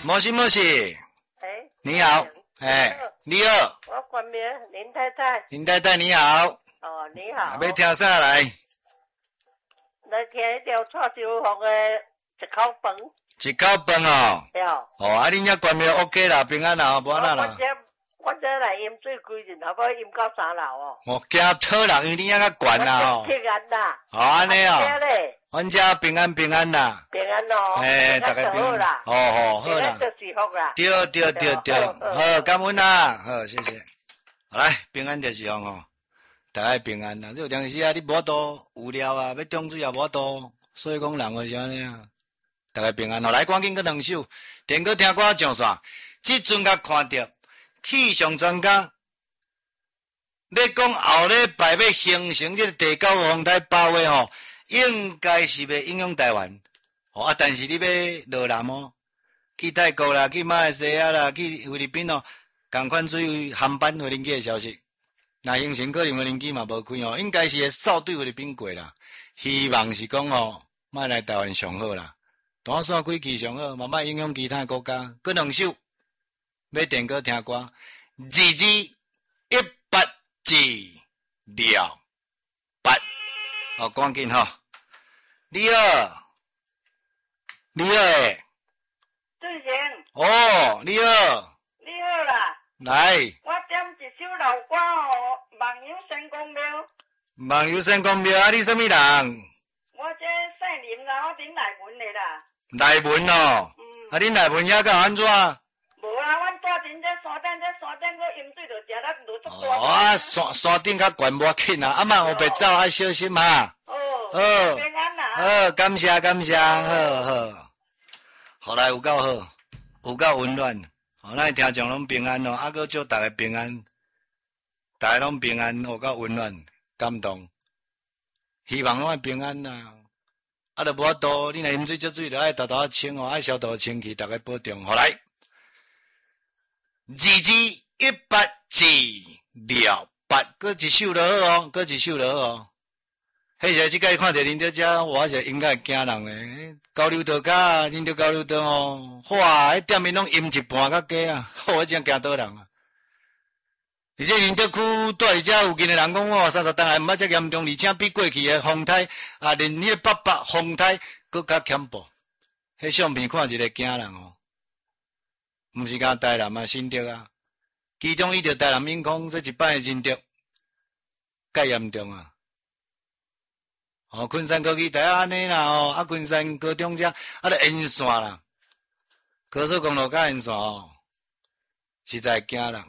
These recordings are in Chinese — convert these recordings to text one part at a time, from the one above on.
莫西莫西， 哎， 你好，哎，你好， 我关名林太太。 林太太你好， 哦，你好。 要听啥来？ 来听一条蔡秋凤的一口饭。 一口饭哦。 对。 哦，啊，恁遐关名 OK 啦，平安啦，无安那啦。 我这来饮水几日，差不多饮到3楼哦。 哦，惊讨人，因为恁遐较悬啦吼。 平安啦。 哦，安尼哦。阮遮平安平安啦。 平安咯。 哎，大家平安啦。哦吼，好啦。 就是福啦。 对，好，感恩啦，好，谢谢。好来，平安就是福吼，大家平安啦。这有当时啊，你无多无聊啊，要中水也无多，所以讲人就是安尼啊。大家平安，好来，赶紧搁两首，电歌听歌上线。即阵甲看到气象专家要讲后礼拜要形成这个第9号风台8月吼，应该是要影响台湾。哦啊，但是你要落南哦，去泰国啦，去马来西亚啦，去菲律宾哦，同款水位航班回临机的消息。那形成可能回临机嘛无开哦，应该是会扫对菲律宾过啦。希望是讲哦，莫来台湾上好啦。单线几期上好，慢慢影响其他国家。搁两首要电歌听歌，日187哦，赶紧吼。你好，你好诶。 最前。 哦，你好。 你好啦。 来。 我点一首老歌哦，网友先公庙。 网友先公庙啊，你什么人？ 我这姓林啦，我顶内文的啦。 内文哦。啊，恁内文遐敢安怎？ 无啊，阮住伫这山顶个饮水就食咱落足大。 哦啊，山顶较悬无要紧啊，啊莫后白走爱小心哈。 哦。平安啦。 好，感谢，好。后来有够好，有够温暖。哦，咱听众拢平安哦，啊，搁祝大家平安，大家拢平安，有够温暖，感动。希望拢爱平安啦。啊，著无法度，你若饮水接水，著爱偷偷清哦，爱消毒清气，大家保重。好来，2218768，搁一首就好哦，搁一首就好哦。迄时即摆看着恁在遮，我是应该会惊人诶。交流道甲恁着交流道哦，哇！迄店面拢阴一半较加啊，我真惊倒人啊！而且恁德区住伫遮附近诶人讲，哇，30当来毋捌遮严重，而且比过去诶风台啊，连迄个北风台搁较恐怖。迄相片看一个惊人哦，毋是讲台南啊，新竹啊，其中伊着台南永康这一摆真着介严重啊！哦，昆山高区大家安尼啦哦，啊，昆山高中遮啊，著沿线啦，高速公路甲沿线哦，实在惊人。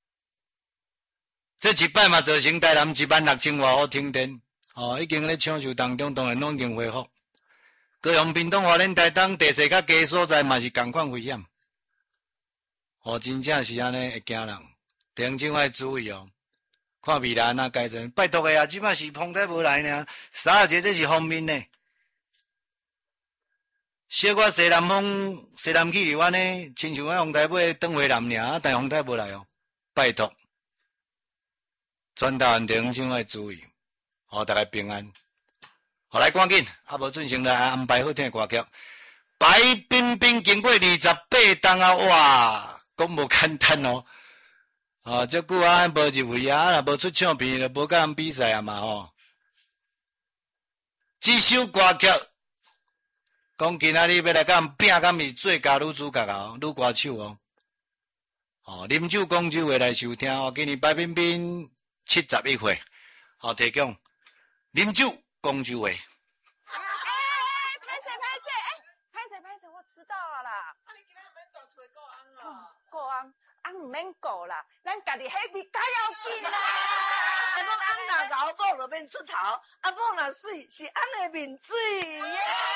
这一摆嘛造成台南16000外户停电，哦，已经咧抢修当中，当然拢已经恢复。高雄、屏东、花莲、台东地势较低所在嘛是同款危险。哦，真正是安尼会惊人，地方政府要注意哦。看未来哪改善，拜托个啊！即摆是风台无来呢，30节这是方面呢。小可西南风、西南气流安尼，亲像风台尾转回南尔，但风台无来哦。拜托，全台湾地方政府要注意，好大家平安。好来，赶紧，啊无准成来安排好听歌曲。白冰冰经过28档啊，哇，讲无简单哦。哦，这久啊，无入围啊，若无出唱片，就无甲人比赛啊嘛吼。这首歌曲，讲今仔日要来甲人拼，敢是最佳女主角哦，女歌手哦。哦，啉酒讲酒话来收听哦，今年白冰冰71岁，好提供啉酒讲酒话。 拍摄，我知道啊啦。啊，你今仔免大出来顾翁哦。顾翁。翁毋免顾啦，咱家己迄边较要紧啦。 啊，讲翁若老某就免出头，啊某若水是翁的面水。